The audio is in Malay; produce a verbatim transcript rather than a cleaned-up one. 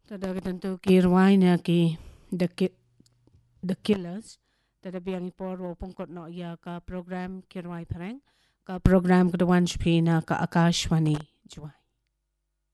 Tada tentu kirwai na ki the ki the killers. Tada biang ipor wo pungkot no ya ka program kirwai pareng ka program kedewan shpi na ka Akashwani juai.